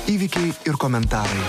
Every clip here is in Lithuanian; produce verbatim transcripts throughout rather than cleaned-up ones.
Įvykiai ir komentarai.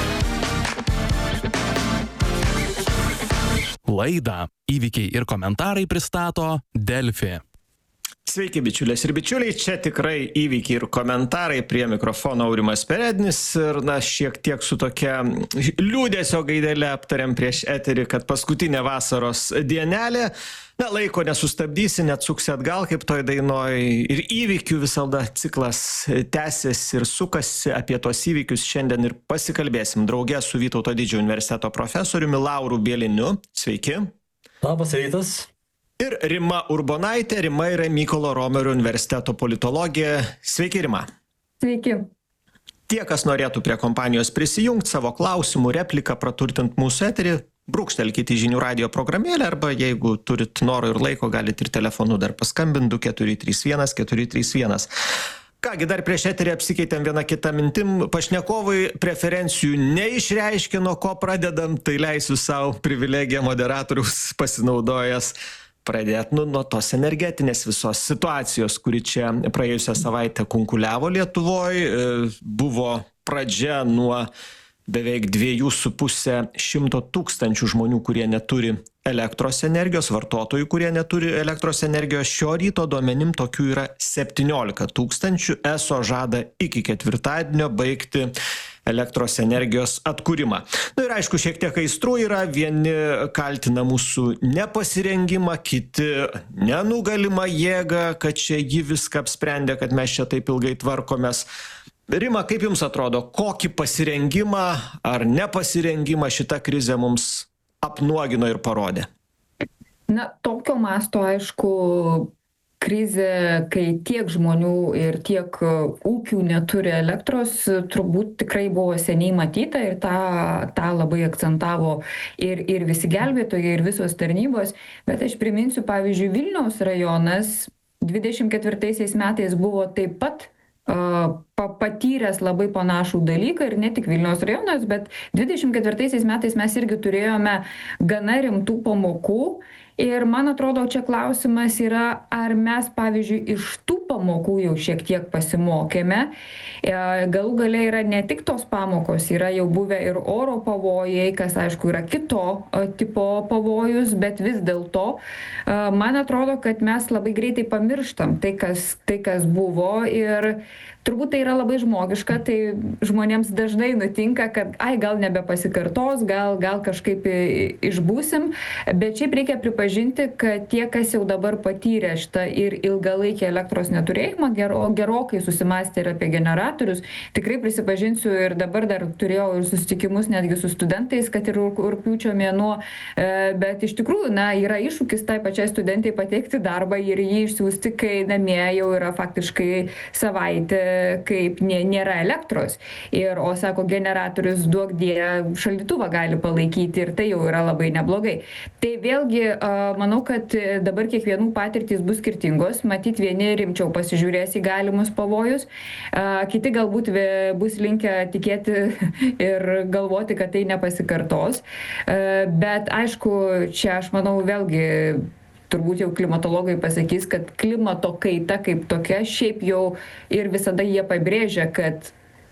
Laidą Įvykiai ir komentarai pristato Delfi. Sveiki, bičiulės ir bičiuliai, čia tikrai įvykiai ir komentarai, prie mikrofono Aurimas Perednis ir, na, šiek tiek su tokia liūdesio gaidele aptariam prieš eterį, kad paskutinė vasaros dienelė, na, laiko nesustabdysi, neatsuksi atgal, kaip toj dainoj, ir įvykių visada ciklas tęsiasi ir sukasi. Apie tos įvykius šiandien ir pasikalbėsim drauge su Vytauto Didžiojo universiteto profesoriumi Lauru Bieliniu. Sveiki. Labas rytas. Ir Rima Urbonaitė. Rima yra Mykolo Romerio universiteto politologė. Sveiki, Rima. Sveiki. Tie, kas norėtų prie kompanijos prisijungti, savo klausimų, repliką praturtinti mūsų eterį, brūkštelkite į žinių radijo programėlę, arba jeigu turit noro ir laiko, galite ir telefonu dar paskambinti du keturi trys vienas keturi trys vienas. Kągi, dar prieš eterį apsikeitėm vieną kitą mintim. Pašnekovai preferencijų neišreiškė, nuo ko pradedam, tai leisiu savo privilegiją moderatorius pasinaudojęs pradėti nu, nuo tos energetinės visos situacijos, kuri čia praėjusią savaitę kunkuliavo Lietuvoj. Buvo pradžia nuo beveik dviejų su puse šimto tūkstančių žmonių, kurie neturi elektros energijos, vartotojų, kurie neturi elektros energijos. Šio ryto duomenim tokių yra septyniolika tūkstančių. Eso žada iki ketvirtadienio baigti elektros energijos atkūrimą. Na ir aišku, šiek tiek aistrų yra, vieni kaltina mūsų nepasirengimą, kiti nenugalimą jėgą, kad čia ji viską apsprendė, kad mes čia taip ilgai tvarkomės. Rima, kaip jums atrodo, kokį pasirengimą ar nepasirengimą šita krizė mums apnuogino ir parodė? Na, tokio masto, aišku, krizė, kai tiek žmonių ir tiek ūkių neturi elektros, turbūt tikrai buvo seniai matyta ir tą, tą labai akcentavo ir, ir visi gelbėtojai, ir visos tarnybos. Bet aš priminsiu, pavyzdžiui, Vilniaus rajonas dvidešimt ketvirtaisiais metais buvo taip pat uh, patyręs labai panašų dalyką, ir ne tik Vilniaus rajonas, bet dvidešimt ketvirtaisiais metais mes irgi turėjome gana rimtų pamokų. Ir man atrodo, čia klausimas yra, ar mes, pavyzdžiui, iš tų pamokų jau šiek tiek pasimokėme. Galų gale yra ne tik tos pamokos, yra jau buvę ir oro pavojai, kas, aišku, yra kito tipo pavojus, bet vis dėlto man atrodo, kad mes labai greitai pamirštam tai, kas, tai, kas buvo. Ir turbūt tai yra labai žmogiška, tai žmonėms dažnai nutinka, kad ai, gal nebepasikartos, gal, gal kažkaip išbūsim, bet šiaip reikia pripažinti, kad tie, kas jau dabar patyrė šitą ir ilgalaikį elektros neturėjimą, gero, gerokai susimastė ir apie generatorius. Tikrai prisipažinsiu, ir dabar dar turėjau ir susitikimus netgi su studentais, kad ir rugpjūčio mėnuo, bet iš tikrųjų, na, yra iššūkis tai pačiai studentai pateikti darbą ir jį išsiųsti, kai namie jau yra faktiškai savaitė, kaip nė, nėra elektros. Ir, o sako, generatorius duok die šaldytuvą gali palaikyti, ir tai jau yra labai neblogai. Tai vėlgi, manau, kad dabar kiekvienų patirtys bus skirtingos. Matyt, vieni rimčiau pasižiūrės į galimus pavojus, kiti galbūt bus linkę tikėti ir galvoti, kad tai nepasikartos. Bet aišku, čia aš manau vėlgi, turbūt jau klimatologai pasakys, kad klimato kaita kaip tokia, šiaip jau ir visada jie pabrėžia, kad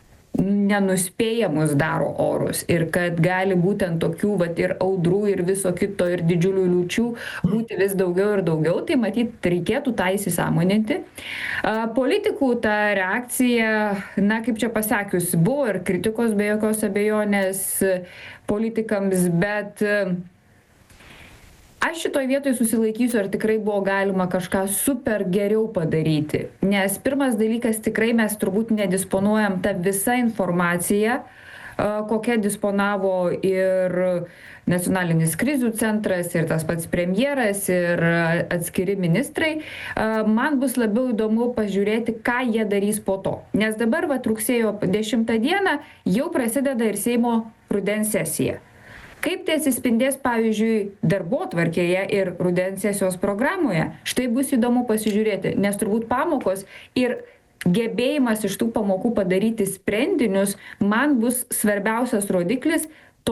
nenuspėjamus daro orus ir kad gali būtent tokių vat, ir audrų ir viso kito ir didžiulių liūčių būti vis daugiau ir daugiau, tai matyt reikėtų tą įsisąmoninti. Politikų ta reakcija, na kaip čia pasakius, buvo ir kritikos be jokios abejonės politikams, bet aš šitoj vietoj susilaikysiu, ar tikrai buvo galima kažką super geriau padaryti. Nes pirmas dalykas, tikrai mes turbūt nedisponuojam tą visą informaciją, kokia disponavo ir Nacionalinis krizių centras, ir tas pats premjeras, ir atskiri ministrai. Man bus labiau įdomu pažiūrėti, ką jie darys po to. Nes dabar, va, rugsėjo dešimtą dieną jau prasideda ir Seimo rudens sesija. Kaip tai atsispindės, pavyzdžiui, darbotvarkėje ir rudens sesijos programoje, štai bus įdomu pasižiūrėti, nes turbūt pamokos ir gebėjimas iš tų pamokų padaryti sprendinius man bus svarbiausias rodiklis to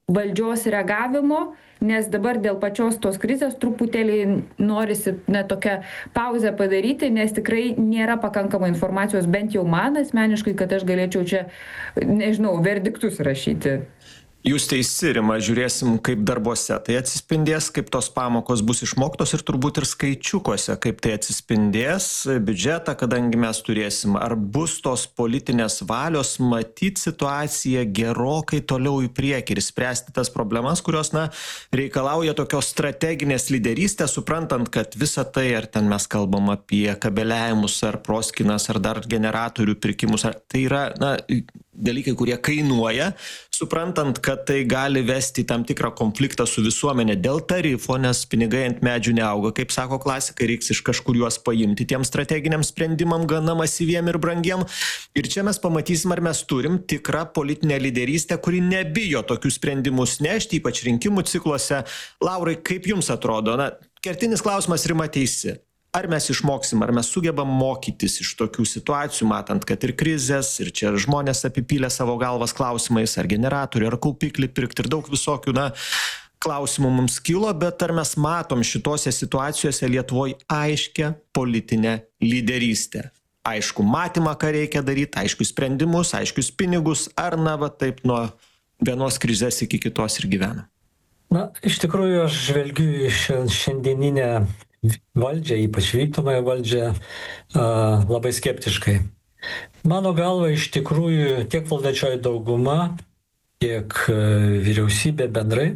valdžios reagavimo, nes dabar dėl pačios tos krizės truputėlį norisi na, tokią pauzę padaryti, nes tikrai nėra pakankamai informacijos, bent jau man asmeniškai, kad aš galėčiau čia, nežinau, verdiktus rašyti. Jūs teisi, Rima, žiūrėsim, kaip darbuose tai atsispindės, kaip tos pamokos bus išmoktos ir turbūt ir skaičiukuose, kaip tai atsispindės biudžetą, kadangi mes turėsim, ar bus tos politinės valios matyti situaciją gerokai toliau į priekį ir spręsti tas problemas, kurios, na, reikalauja tokios strateginės lyderystės, suprantant, kad visa tai, ar ten mes kalbam apie kabeliavimus, ar proskinas, ar dar generatorių pirkimus, ar tai yra, na, dalykai, kurie kainuoja, suprantant, kad tai gali vesti į tam tikrą konfliktą su visuomenė dėl tarifo, nes pinigai ant medžių neauga, kaip sako klasikai, reiks iš kažkur juos paimti tiem strateginiam sprendimam gana masyviem ir brangiem. Ir čia mes pamatysim, ar mes turim tikrą politinę lyderystę, kuri nebijo tokius sprendimus nešti, ypač rinkimų cikluose. Laurai, kaip jums atrodo? Na, kertinis klausimas, Rima teisi. Ar mes išmoksim, ar mes sugebam mokytis iš tokių situacijų, matant, kad ir krizės, ir čia žmonės apipylė savo galvas klausimais, ar generatorių, ar kaupiklį pirkti, ir daug visokių, na, klausimų mums kilo, bet ar mes matom šitose situacijose Lietuvoje aiškę politinę lyderystę? Aišku, matymą, ką reikia daryti, aiškius sprendimus, aiškius pinigus, ar, na, va taip nuo vienos krizės iki kitos ir gyvena? Na, iš tikrųjų, aš žvelgiu į šiandieninę valdžią, ypač vykdomąją valdžią, labai skeptiškai. Mano galva, iš tikrųjų, tiek valdančioji dauguma, tiek vyriausybė bendrai,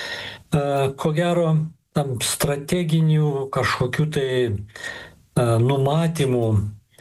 ko gero, tam strateginių kažkokių tai numatymų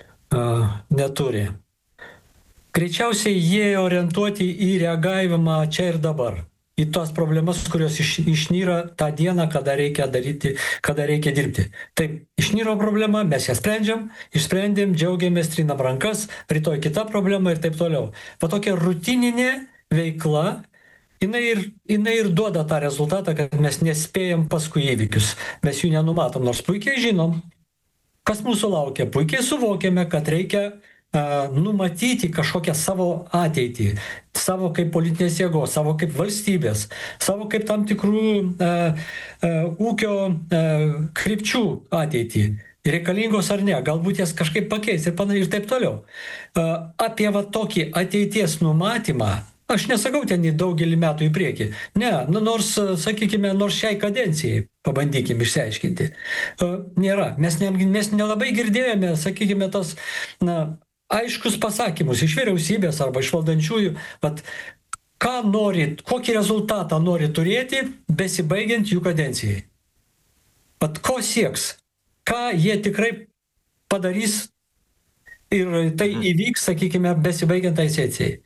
neturi. Greičiausiai jie orientuoti į reagavimą čia ir dabar. Į tos problemas, kurios iš, išnyra tą dieną, kada reikia daryti, kada reikia dirbti. Taip, išnyro problema, mes ją sprendžiam, išsprendėm, džiaugiamės, trinam rankas, rytoj kita problema ir taip toliau. Va tokia rutininė veikla, jinai ir, jinai ir duoda tą rezultatą, kad mes nespėjam paskui įvykius. Mes jų nenumatom, nors puikiai žinom, kas mūsų laukia. Puikiai suvokiame, kad reikia numatyti kažkokią savo ateitį, savo kaip politinės jėgos, savo kaip valstybės, savo kaip tam tikrų uh, uh, ūkio uh, krypčių ateitį. Reikalingos ar ne, galbūt jas kažkaip pakeis ir panašiai ir taip toliau. Uh, apie va tokį ateities numatymą, aš nesakau ten į daugelį metų į priekį. Ne, nu nors, sakykime, nors šiai kadencijai pabandykim išsiaiškinti. Uh, nėra. Mes, ne, mes nelabai girdėjome, sakykime, tos, na, aiškus pasakymus iš vyriausybės arba iš valdančiųjų, bet ką nori, kokį rezultatą nori turėti, besibaigiant jų kadencijai. Bet ko sieks, ką jie tikrai padarys ir tai įvyks, sakykime, besibaigiant tai sesijai.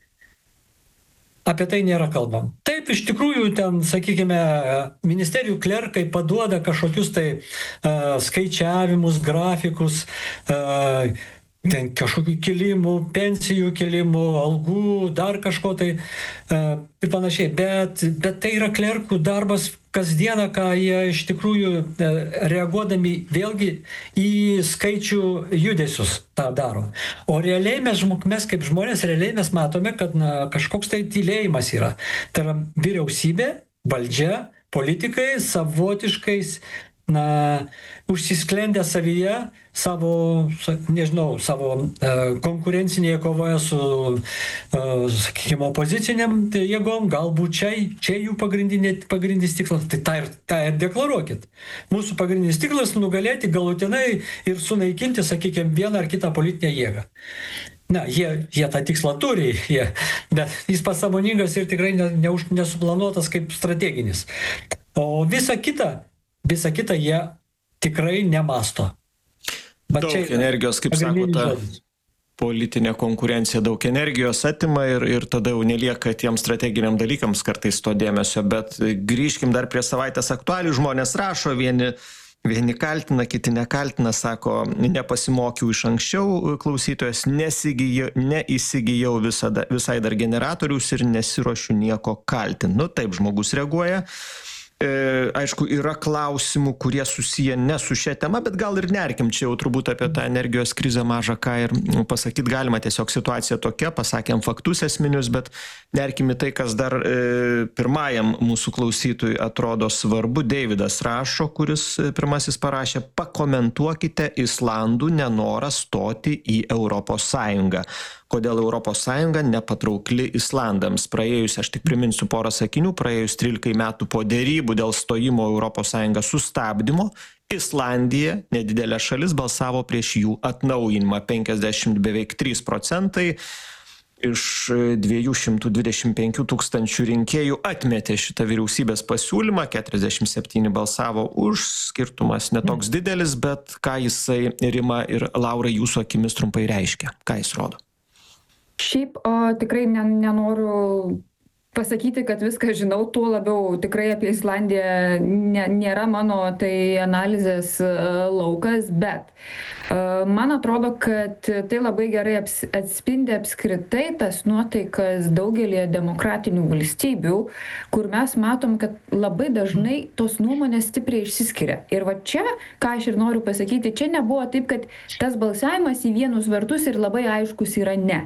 Apie tai nėra kalbam. Taip, iš tikrųjų, ten, sakykime, ministerijų klerkai paduoda kažkokius tai uh, skaičiavimus, grafikus, uh, ten kažkokių kilimų, pensijų kilimų, algų, dar kažko tai uh, ir panašiai. Bet, bet tai yra klerkų darbas kasdieną, ką jie iš tikrųjų uh, reaguodami vėlgi į skaičių judesius tą daro. O realiai mes, mes kaip žmonės, realiai mes matome, kad na, kažkoks tai tylėjimas yra. Tai yra vyriausybė, valdžia, politikai savotiškais na, užsisklendę savyje, savo, nežinau, savo e, konkurencinėje kovoje su, e, sakykime, opoziciniam jėgom, galbūt čia, čia jų pagrindinis tikslas, tai tą ir, tą ir deklaruokit. Mūsų pagrindinis tikslas nugalėti galutinai ir sunaikinti, sakykime, vieną ar kitą politinę jėgą. Na, jie, jie tą tikslą turi, jie, bet jis pasąmoningas ir tikrai ne, ne, nesuplanuotas kaip strateginis. O visa kita, Visa kita jie tikrai nemasto. Bet daug energijos, kaip sakote, politinė konkurencija daug energijos atima ir, ir tada jau nelieka tiem strateginiam dalykams kartais to dėmesio. Bet grįžkim dar prie savaitės aktualių. Žmonės rašo, vieni, vieni kaltina, kiti nekaltina, sako, nepasimokiau iš anksčiau, klausytojas, nesigijau, neįsigijau visada, visai dar generatorius ir nesiruošiu nieko kaltinti. Nu taip žmogus reaguoja. E, aišku, yra klausimų, kurie susiję ne su šia tema, bet gal ir nerkim čia jau turbūt apie tą energijos krizę mažą ką ir pasakyti galima, tiesiog situacija tokia, pasakėm faktus esminius, bet nerkim į tai, kas dar e, pirmajam mūsų klausytojui atrodo svarbu. Deividas rašo, kuris pirmasis parašė, pakomentuokite Islandų nenorą stoti į Europos Sąjungą. Kodėl Europos Sąjunga nepatraukli Islandams. Praėjus, aš tik priminsiu porą sakinių, praėjus trylika metų po dėrybų dėl stojimo Europos Sąjungą sustabdymo, Islandija, nedidelė šalis, balsavo prieš jų atnaujinimą. penkiasdešimt beveik trys procentai iš dviejų šimtų dvidešimt penkių tūkstančių rinkėjų atmetė šitą vyriausybės pasiūlymą, keturiasdešimt septyni balsavo už, skirtumas netoks didelis, bet ką jisai, Rima ir Laurai, jūsų akimis trumpai reiškia, ką jis rodo? Šiaip o, tikrai ne, nenoriu pasakyti, kad viską žinau, tuo labiau tikrai apie Islandiją ne, nėra mano tai analizės uh, laukas, bet uh, man atrodo, kad tai labai gerai aps, atspindi apskritai tas nuotaikas daugelį demokratinių valstybių, kur mes matom, kad labai dažnai tos nuomonės stipriai išsiskiria. Ir va čia, ką aš ir noriu pasakyti, čia nebuvo taip, kad tas balsavimas į vienus vartus ir labai aiškus yra ne.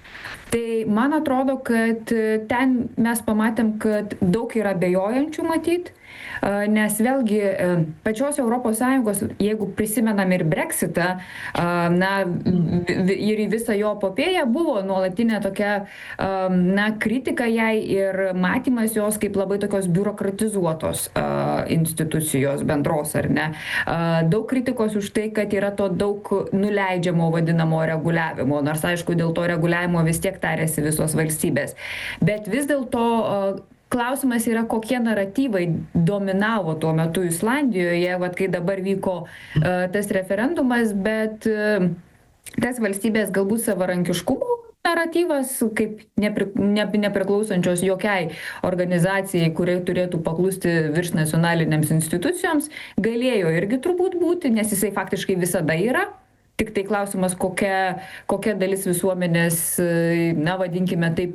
Tai man atrodo, kad ten mes pamatėm, kad daug yra abejojančių matyt, nes vėlgi pačios Europos Sąjungos, jeigu prisimenam ir Brexitą, na, ir į visą jo epopėją buvo nuolatinė tokia, na, kritika jai ir matymas jos kaip labai tokios biurokratizuotos institucijos bendros, ar ne. Daug kritikos už tai, kad yra to daug nuleidžiamo vadinamo reguliavimo, nors aišku, dėl to reguliavimo vis tiek tarėsi visos valstybės. Bet vis dėlto klausimas yra, kokie naratyvai dominavo tuo metu Islandijoje, vat, kai dabar vyko uh, tas referendumas, bet uh, tas valstybės galbūt savarankiškumo naratyvas, kaip nepri, ne, nepriklausančios jokiai organizacijai, kuriai turėtų paklusti virš nacionalinėms institucijoms, galėjo irgi turbūt būti, nes jisai faktiškai visada yra. Tik tai klausimas, kokia, kokia dalis visuomenės, na, vadinkime taip,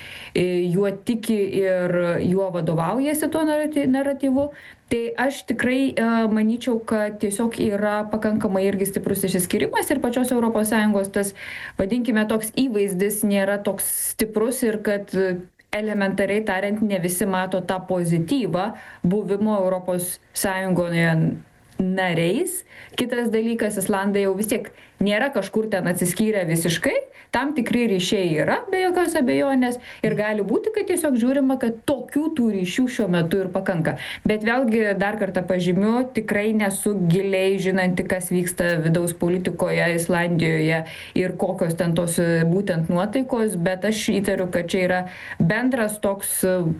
juo tiki ir juo vadovaujasi tuo naratyvu. Tai aš tikrai manyčiau, kad tiesiog yra pakankamai irgi stiprus išsiskirimas ir pačios Europos Sąjungos tas, vadinkime, toks įvaizdis nėra toks stiprus ir kad elementariai tariant ne visi mato tą pozityvą buvimo Europos Sąjungoje nariais. Kitas dalykas, Islandai jau vis tiek nėra kažkur ten atsiskyrę visiškai, tam tikri ryšiai yra, be jokios abejonės, ir gali būti, kad tiesiog žiūrima, kad tokių tų ryšių šiuo metu ir pakanka. Bet vėlgi, dar kartą pažymiu, tikrai nesu giliai žinanti, kas vyksta vidaus politikoje Islandijoje ir kokios ten tos būtent nuotaikos, bet aš įtariu, kad čia yra bendras toks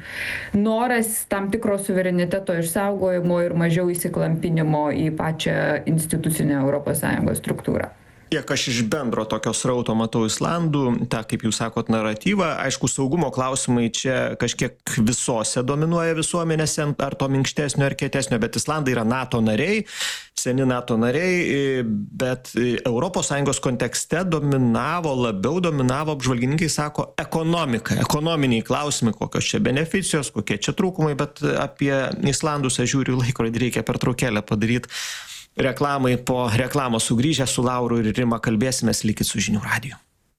noras tam tikro suvereniteto išsaugojimo ir mažiau įsiklampinimo į pačią institucinę Europos Sąjungos struktūrą. Kiek aš iš bendro tokio srauto matau Islandų, tą, kaip jūs sakot, naratyvą, aišku, saugumo klausimai čia kažkiek visose dominuoja visuomenėse, ar to minkštesnio ar kietesnio, bet Islandai yra NATO nariai, seni NATO nariai, bet Europos Sąjungos kontekste dominavo, labiau dominavo, apžvalgininkai sako, ekonomika, ekonominiai klausimai, kokios čia beneficijos, kokie čia trūkumai, bet apie Islandus aš žiūriu laikrodį, reikia pertraukėlę padaryti. Reklamai, po reklamos sugrįžę su Lauru ir Rima kalbėsimės, likit su Žinių radiju.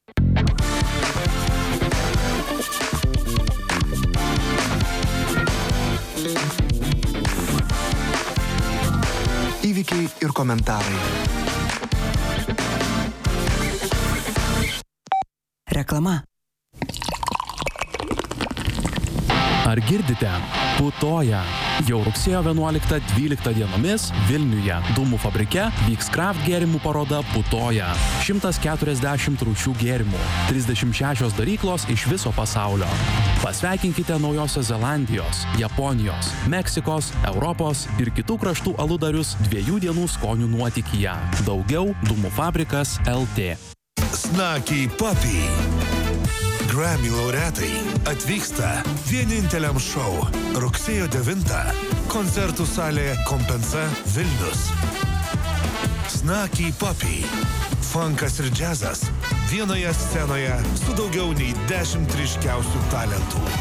Įvykiai ir komentarai. Reklama. Ar girdite? Putoja. Jau rugsėjo vienuoliktą dvyliktą dienomis Vilniuje Dūmų fabrike vyks kraft gėrimų paroda Putoja. šimtas keturiasdešimt rūšių gėrimų, trisdešimt šešios daryklos iš viso pasaulio. Pasveikinkite Naujosios Zelandijos, Japonijos, Meksikos, Europos ir kitų kraštų aludarius dviejų dienų skonių nuotykyje. Daugiau Dūmų fabrikas L T. Snaky Puppy. Grammy laureatai atvyksta vieninteliam šou rugsėjo devintą koncertų salė Kompensa Vilnius. Snaky Puppy. Funkas ir džiazas vienoje scenoje su daugiau nei dešimt ryškiausių talentų.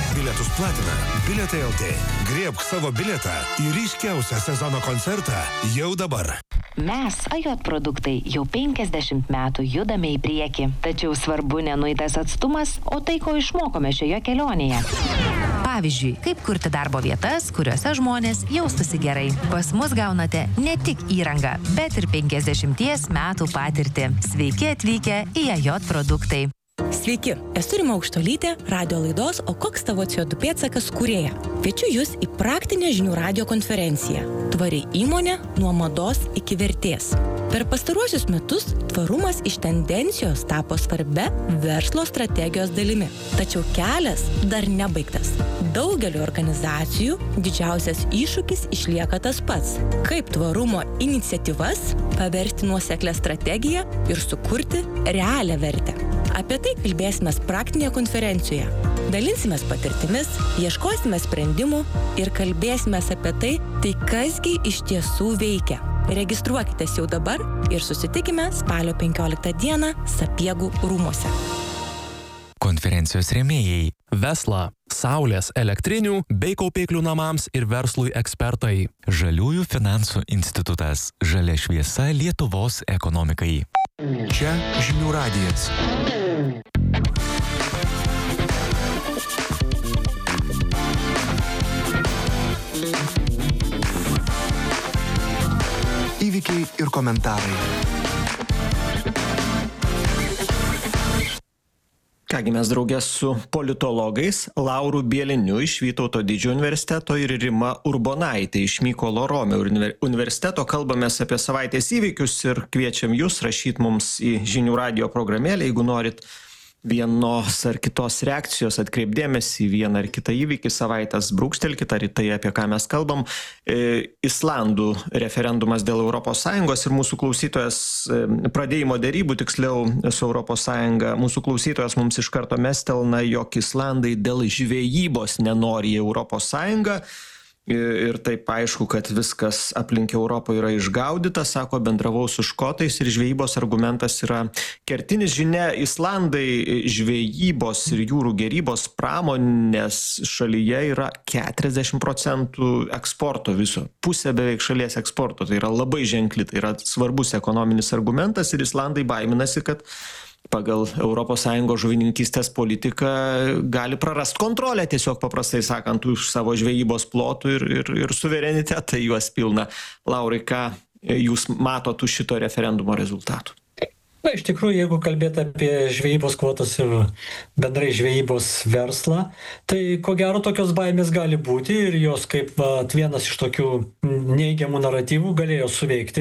Bilietus platina Bilietai L T. Griebk savo bilietą į ryškiausią sezono koncertą jau dabar. Mes, Ajot produktai, jau penkiasdešimt metų judame į priekį. Tačiau svarbu ne nueitas atstumas, o tai, ko išmokome šioje kelionėje. Pavyzdžiui, kaip kurti darbo vietas, kuriuose žmonės jaustųsi gerai. Pas mus gaunate ne tik įrangą, bet ir penkiasdešimties metų patirtį. Sveiki atvykę į Ajot produktai. Sveiki, esu Rima Aukštolytė, radio laidos O koks tavo C O du pėdsakas kūrėja. Kviečiu jūs į praktinę žinių radio konferenciją. Tvari įmonė nuo mados iki vertės. Per pastaruosius metus tvarumas iš tendencijos tapo svarbia verslo strategijos dalimi. Tačiau kelias dar nebaigtas. Daugeliu organizacijų didžiausias iššūkis išlieka tas pats. Kaip tvarumo iniciatyvas paversti nuoseklią strategiją ir sukurti realią vertę. Apie tai kalbėsime praktinėje konferencijoje. Dalinsimės patirtimis, ieškosime sprendimų ir kalbėsime apie tai, tai kasgi iš tiesų veikia. Registruokitės jau dabar ir susitikime spalio penkioliktą dieną Sapiegų rūmuose. Konferencijos rėmėjai Vesla, Saulės elektrinių bei kaupiklių namams ir verslui ekspertai. Žaliųjų finansų institutas. Žalia šviesa Lietuvos ekonomikai. Čia žinių radijas. Įvykiai ir komentarai. Kągi mes draugės su politologais Lauru Bieliniu iš Vytauto Didžiojo universiteto ir Rima Urbonaitė iš Mykolo Romerio universiteto kalbamės apie savaitės įvykius ir kviečiam jūs rašyti mums į žinių radijo programėlę, jeigu norit vienos ar kitos reakcijos atkreipdėmėsi į vieną ar kitą įvykį savaitės, brūkštelkit, ar į tai, apie ką mes kalbam. E, Islandų referendumas dėl Europos Sąjungos ir mūsų klausytojas e, pradėjimo dėrybų, tiksliau su Europos Sąjunga, mūsų klausytojas mums iš karto mestelna, jog Islandai dėl žvejybos nenori į Europos Sąjungą. Ir taip aišku, kad viskas aplink Europą yra išgaudyta, sako, bendravau su škotais ir žvejybos argumentas yra kertinis. Žinia, Islandai žvejybos ir jūrų gėrybos pramonės šalyje yra keturiasdešimt procentų eksporto viso. Pusė beveik šalies eksporto. Tai yra labai ženkli, tai yra svarbus ekonominis argumentas ir Islandai baiminasi, kad pagal Europos Sąjungos žuvininkystės politiką gali prarast kontrolę, tiesiog paprastai sakant, už savo žvejybos plotų ir, ir, ir suverenitetą juos pilna. Laurai, ką jūs matot už šito referendumo rezultatų? Na, iš tikrųjų, jeigu kalbėti apie žvejybos kvotas ir bendrai žvejybos verslą, tai ko gero tokios baimės gali būti ir jos kaip vat, vienas iš tokių neigiamų naratyvų galėjo suveikti.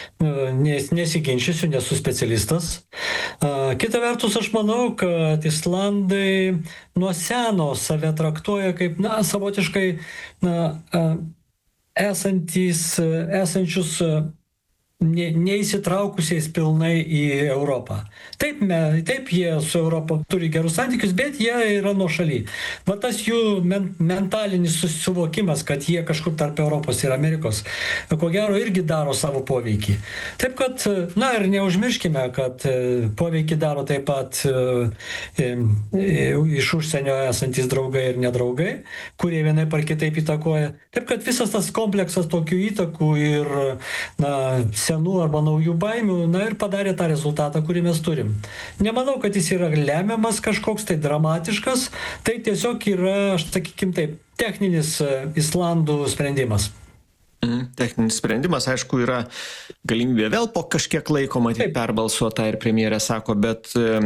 Nes, nesiginčysiu, nesu specialistas. Kita vertus, aš manau, kad Islandai nuo seno save traktuoja kaip, na, savotiškai na, esantis, esančius ne, neįsitraukusiais pilnai į Europą. Taip, me, taip jie su Europa turi gerus santykius, bet jie yra nuošaly. Va tas jų men, mentalinis susivokimas, kad jie kažkur tarp Europos ir Amerikos, ko gero irgi daro savo poveikį. Taip kad, na ir neužmirškime, kad poveikį daro taip pat e, e, iš užsienio esantis draugai ir nedraugai, kurie vienai par kitaip įtakoja. Taip kad visas tas kompleksas tokių įtakų ir na, senų arba naujų baimių, na ir padarė tą rezultatą, kurį mes turim. Nemanau, kad jis yra lemiamas kažkoks tai dramatiškas, tai tiesiog yra, aš sakykim taip, techninis Islandų sprendimas. Mm, techninis sprendimas, aišku, yra galimybė vėl po kažkiek laiko matyti perbalsuotą ir premjerė sako, bet e,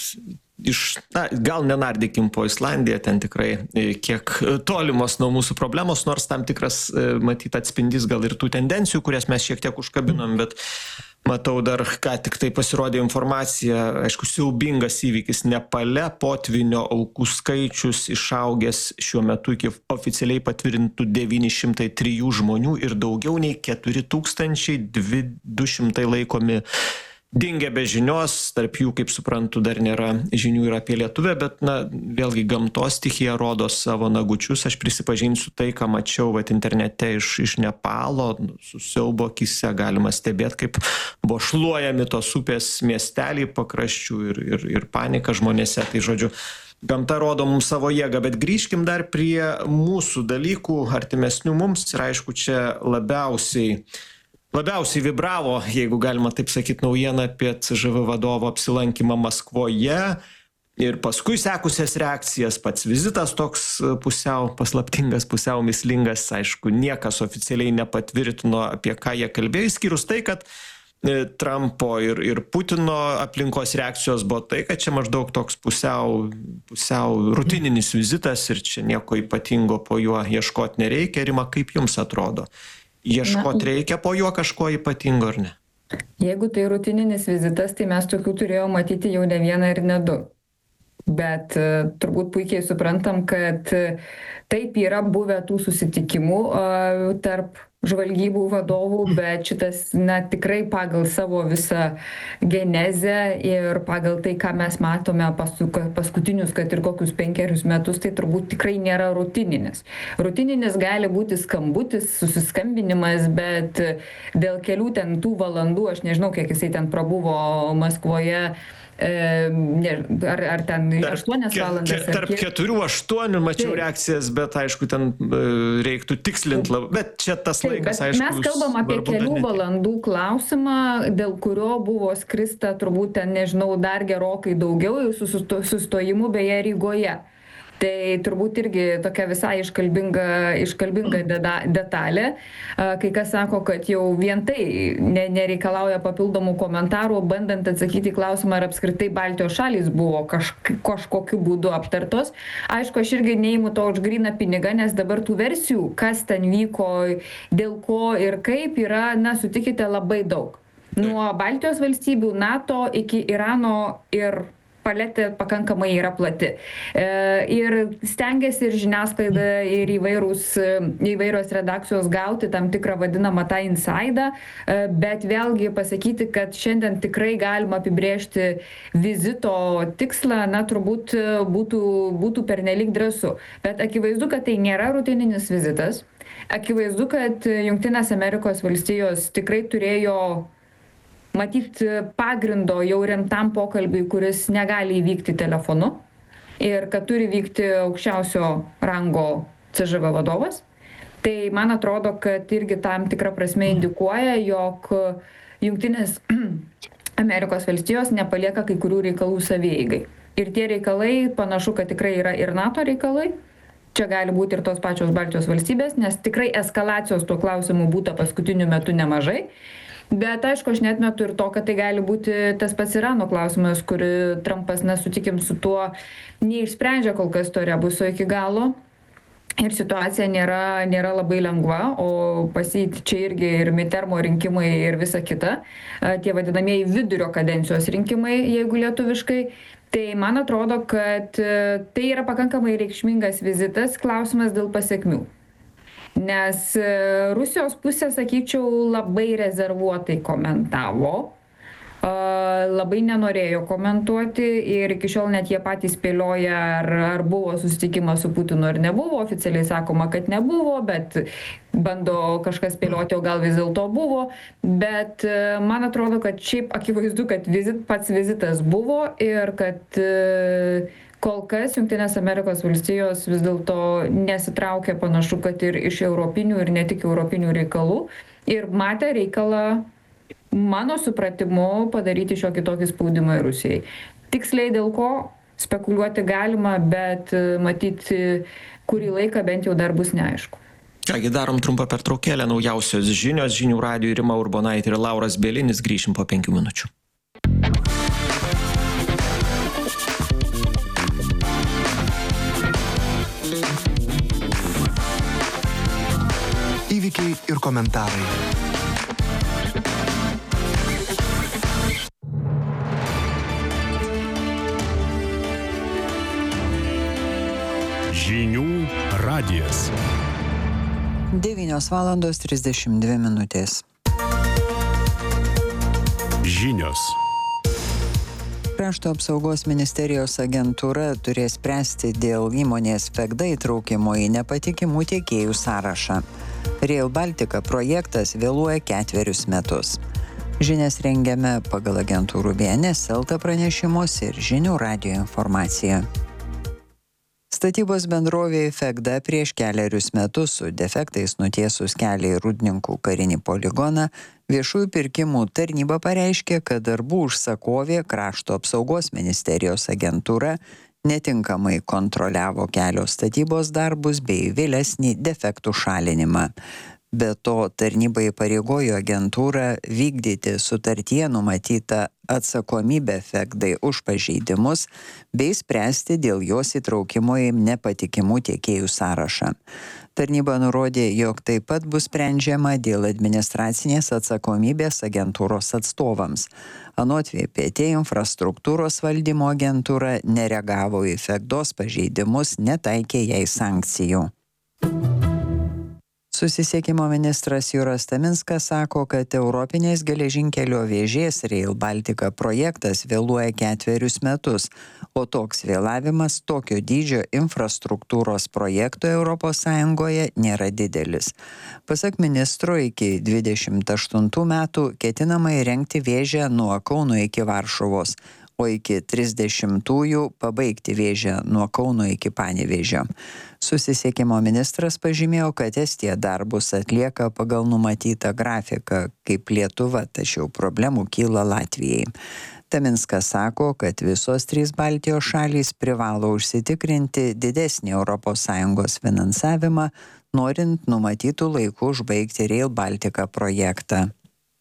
iš, na, gal nenardykim po Islandiją, ten tikrai e, kiek tolimos nuo mūsų problemos, nors tam tikras e, matyt atspindys gal ir tų tendencijų, kurias mes šiek tiek užkabinom, bet matau dar, ką tik tai pasirodė informacija, aišku, siaubingas įvykis Nepale, potvynio aukų skaičius išaugęs šiuo metu iki oficialiai patvirtintų devyni šimtai trijų žmonių ir daugiau nei keturi tūkstančiai du šimtai laikomi dingę be žinios, tarp jų, kaip suprantu, dar nėra žinių ir apie Lietuvę, bet, na, vėlgi gamtos stichija rodo savo nagučius. Aš prisipažinsiu tai, ką mačiau vat, internete iš, iš Nepalo, su siaubo akise galima stebėti, kaip buvo šluojami tos upės miesteliai pakraščių ir, ir, ir panika žmonėse. Tai žodžiu, gamta rodo mums savo jėgą, bet grįžkim dar prie mūsų dalykų, artimesnių mums ir aišku, čia labiausiai, labiausiai vibravo, jeigu galima taip sakyti, naujiena apie C Ž V vadovo apsilankymą Maskvoje ir paskui sekusias reakcijas, pats vizitas toks pusiau paslaptingas, pusiau mislingas, aišku, niekas oficialiai nepatvirtino, apie ką jie kalbėjo, išskyrus tai, kad Trumpo ir, ir Putino aplinkos reakcijos buvo tai, kad čia maždaug toks pusiau, pusiau rutininis vizitas ir čia nieko ypatingo po juo ieškoti nereikia. Rima, kaip jums atrodo? Ieškoti reikia po juo kažko ypatingo ar ne? Jeigu tai rutininis vizitas, tai mes tokių turėjome matyti jau ne vieną ir ne du. Bet uh, turbūt puikiai suprantam, kad uh, taip yra buvę tų susitikimų uh, tarp žvalgybų vadovų, bet šitas na, tikrai pagal savo visą genezę ir pagal tai, ką mes matome pasu, paskutinius, kad ir kokius penkerius metus, tai turbūt tikrai nėra rutininis. Rutininis gali būti skambutis, susiskambinimas, bet dėl kelių ten tų valandų, aš nežinau, kiek jisai ten prabuvo Maskvoje, ar, ar ten aštuonias valandas. Ke, tarp keturių, aštuonių mačiau taip reakcijas, bet aišku, ten reiktų tikslinti labai. Bet čia tas taip, laikas, bet aišku. Mes kalbam apie kelių valandų klausimą, dėl kurio buvo skrista turbūt ten, nežinau, dar gerokai daugiau su sustojimu beje Rygoje. Tai turbūt irgi tokia visai iškalbinga, iškalbinga detalė. Kai kas sako, kad jau vien tai nereikalauja papildomų komentarų, bandant atsakyti klausimą, ar apskritai Baltijos šalys buvo kažk kažkokiu būdu aptartos. Aišku, aš irgi neimu to už gryną pinigą, nes dabar tų versijų, kas ten vyko, dėl ko ir kaip, yra, na, sutikite, labai daug. Nuo Baltijos valstybių, NATO iki Irano ir paletė pakankamai yra plati. E, ir stengiasi ir žiniasklaida, ir įvairūs, įvairios redakcijos gauti tam tikrą vadinamą tą insaidą, e, bet vėlgi pasakyti, kad šiandien tikrai galima apibrėžti vizito tikslą, na, turbūt būtų, būtų pernelyg drąsu. Bet akivaizdu, kad tai nėra rutininis vizitas. Akivaizdu, kad Jungtinės Amerikos valstijos tikrai turėjo matyt pagrindo jau rimtam pokalbiui, kuris negali įvykti telefonu ir kad turi vykti aukščiausio rango C Ž V vadovas. Tai man atrodo, kad irgi tam tikrą prasme indikuoja, jog Jungtinės Amerikos valstijos nepalieka kai kurių reikalų savieigai. Ir tie reikalai panašu, kad tikrai yra ir NATO reikalai. Čia gali būti ir tos pačios Baltijos valstybės, nes tikrai eskalacijos tuo klausimu būta paskutiniu metu nemažai. Bet aišku, aš neatmetu ir to, kad tai gali būti tas pats Irano klausimas, kurį Trumpas, nesutikim su tuo, neišsprendžia kol kas to rebuso iki galo. Ir situacija nėra, nėra labai lengva, o pasiti čia irgi ir midtermo rinkimai ir visa kita, tie vadinamieji vidurio kadencijos rinkimai, jeigu lietuviškai. Tai man atrodo, kad tai yra pakankamai reikšmingas vizitas, klausimas dėl pasekmių. Nes Rusijos pusė, sakyčiau, labai rezervuotai komentavo, labai nenorėjo komentuoti ir iki šiol net jie patys spėlioja, ar, ar buvo susitikimas su Putinu ar nebuvo. Oficialiai sakoma, kad nebuvo, bet bando kažkas spėlioti, o gal vis dėlto buvo. Bet man atrodo, kad šiaip akivaizdu, kad vizit, pats vizitas buvo ir kad kol kas Jungtinės Amerikos valstijos vis dėlto nesitraukia panašu, kad ir iš europinių ir ne tik europinių reikalų. Ir matė reikalą, mano supratimu, padaryti šiokį tokį spaudimą Rusijai. Tiksliai dėl ko spekuliuoti galima, bet matyti kurį laiką bent jau dar bus neaišku. Kągi, darom trumpą pertraukėlę, naujausios žinios, žinių radijo Rima Urbonaitė ir Lauras Bielinis, grįšim po penkių minučių. Įvykiai ir komentarai. Žinių radijas. devynios valandos trisdešimt dvi minutės. Žinios. Krašto apsaugos ministerijos agentūra turės spręsti dėl įmonės Fegda įtraukimo į nepatikimų tiekėjų sąrašą. Rail Baltica projektas vėluoja ketverius metus. Žinias rengiame pagal agentūrų B N S, Elta pranešimus ir Žinių radijo informaciją. Statybos bendrovė Fegda prieš keliarius metus su defektais nutiesus kelią į Rūdninkų karinį poligoną viešųjų pirkimų tarnyba pareiškė, kad darbų užsakovė Krašto apsaugos ministerijos agentūra netinkamai kontroliavo kelio statybos darbus bei vėlesnį defektų šalinimą. Be to, tarnyba įpareigojo agentūrą vykdyti sutartyje numatytą atsakomybę Fegdai už pažeidimus bei spręsti dėl jos įtraukimo į nepatikimų tiekėjų sąrašą. Tarnyba nurodė, jog taip pat bus sprendžiama dėl administracinės atsakomybės agentūros atstovams. Anot V P T infrastruktūros valdymo agentūra nereagavo į Fegdos pažeidimus, netaikė jai sankcijų. Susisiekimo ministras Juras Taminskas sako, kad Europinės geležinkelio vėžės Rail Baltica projektas vėluoja ketverius metus, o toks vėlavimas tokio dydžio infrastruktūros projekto Europos Sąjungoje nėra didelis. Pasak ministro, iki dvidešimt aštuntų metų ketinama įrengti vėžę nuo Kauno iki Varšuvos, o iki trisdešimtųjų pabaigti vėžę nuo Kauno iki Panevėžio. Susisiekimo ministras pažymėjo, kad Estija darbus atlieka pagal numatytą grafiką kaip Lietuva, tačiau problemų kyla Latvijai. Taminskas sako, kad visos trys Baltijos šalys privalo užsitikrinti didesnį Europos Sąjungos finansavimą, norint numatytų laikų užbaigti Rail Baltica projektą.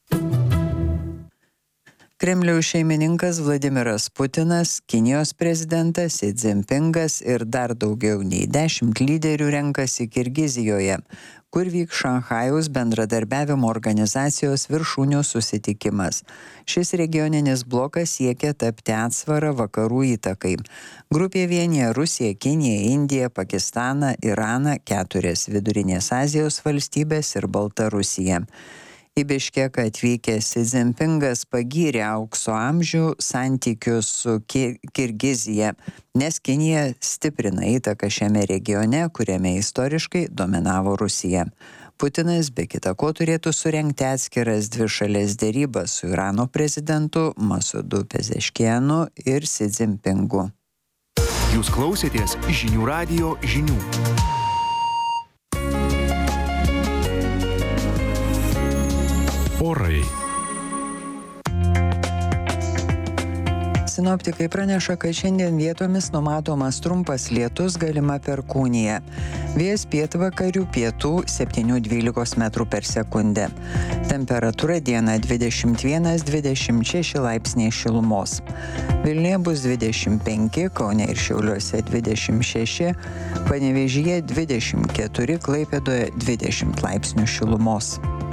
Kremliaus šeimininkas Vladimiras Putinas, Kinijos prezidentas Si Dzinpingas ir dar daugiau nei dešimt lyderių renkasi Kirgizijoje, kur vyks Šanchajaus bendradarbiavimo organizacijos viršūnių susitikimas. Šis regioninis blokas siekia tapti atsvarą vakarų įtakai. Grupė vienija Rusiją, Kiniją, Indiją, Pakistaną, Iraną, keturias Vidurinės Azijos valstybės ir Baltarusiją. Į Biškeką atvykęs Si Dzinpingas pagyrė aukso amžių santykius su Kirgizija, nes Kinija stiprina įtaką šiame regione, kuriame istoriškai dominavo Rusija. Putinas be kita ko turėtų surengti atskiras dvišalės derybas su Irano prezidentu Masudu Pezeškianu ir Si Dzinpingu. Jūs klausėtės Žinių radijo žinių. Orai. Sinoptikai praneša, kad šiandien vietomis numatomas trumpas lietus, galima perkūnija. Vėjas pietvakarių pietų septynių dvylikos metrų per sekundę. Temperatūra dieną dvidešimt vienas dvidešimt šeši laipsniai šilumos. Vilniuje bus dvidešimt penki, Kaune ir Šiauliuose dvidešimt šeši, Panevėžyje dvidešimt keturi, Klaipėdoje dvidešimt laipsnių šilumos.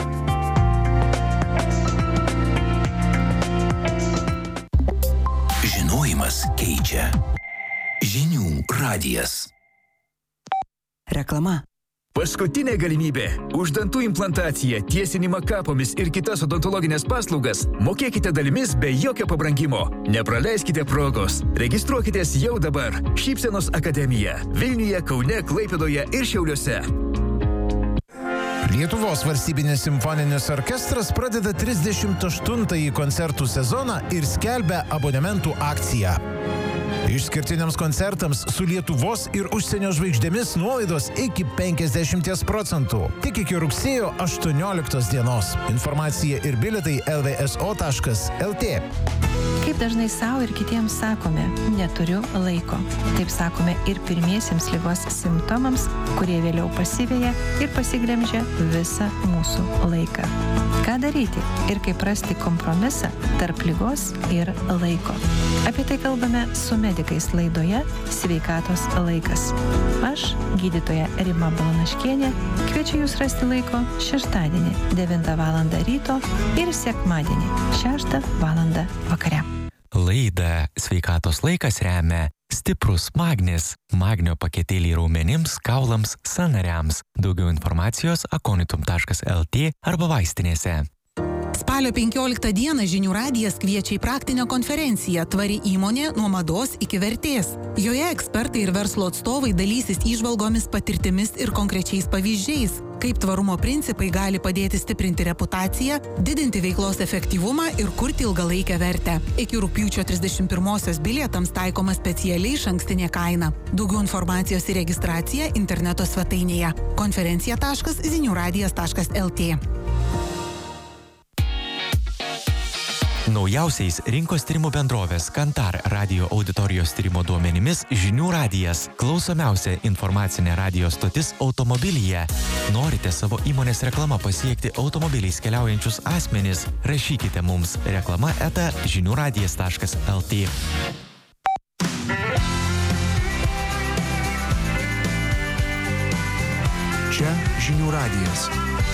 Žinojimas keičia. Žinių radijas. Reklama. Paskutinė galimybė. Už dantų implantaciją, tiesinimą kapomis ir kitas odontologinės paslaugas mokėkite dalimis be jokio pabrangimo. Nepraleiskite progos. Registruokitės jau dabar. Šypsenos akademija. Vilniuje, Kaune, Klaipėdoje ir Šiauliuose. Lietuvos valstybinis simfoninis orkestras pradeda trisdešimt aštuntąjį koncertų sezoną ir skelbia abonementų akciją. Išskirtiniams koncertams su Lietuvos ir užsienio žvaigždėmis nuolaidos iki penkiasdešimt procentų. Tik iki rugsėjo aštuonioliktos dienos. Informacija ir bilietai el vė es o taškas el tė. Kaip dažnai savo ir kitiems sakome, neturiu laiko. Taip sakome ir pirmiesiems ligos simptomams, kurie vėliau pasiveja ir pasigremžia visą mūsų laiką. Ką daryti ir kaip rasti kompromisą tarp ligos ir laiko? Apie tai kalbame su medikais laidoje Sveikatos laikas. Aš, gydytoja Rima Balanaškienė, kviečiu jūs rasti laiko šeštadienį devintą valandą ryto ir sekmadienį šeštą valandą vakare. Laidą Sveikatos laikas remia stiprus magnis, magnio paketėlį raumenims, kaulams, sąnariams. Daugiau informacijos akonitum taškas el tė arba vaistinėse. Spalio penkioliktą dieną Žinių radijas kviečia į praktinę konferenciją Tvari įmonė nuo mados iki vertės. Joje ekspertai ir verslo atstovai dalysis įžvalgomis, patirtimis ir konkrečiais pavyzdžiais, kaip tvarumo principai gali padėti stiprinti reputaciją, didinti veiklos efektyvumą ir kurti ilgalaikę vertę. Iki rugpjūčio trisdešimt pirmosios bilietams taikoma specialiai išankstinė kaina. Daugiau informacijos ir registracija interneto svetainėje konferencija taškas zinių radijas taškas el tė. Naujausiais rinkos tyrimų bendrovės Kantar radio auditorijos tyrimo duomenimis Žinių radijas – klausomiausia informacinė radio stotis automobilyje. Norite savo įmonės reklama pasiekti automobiliais keliaujančius asmenis? Rašykite mums reklama eta žinių radijas taškas el tė. Čia Žinių radijas.